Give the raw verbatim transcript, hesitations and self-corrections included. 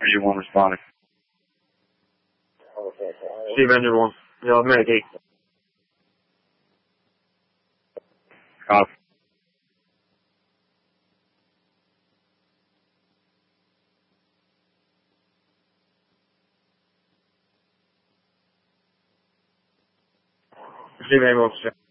Are you one responding? Steve Engine one. Ja, medic eight. Copy. Steve Engine one.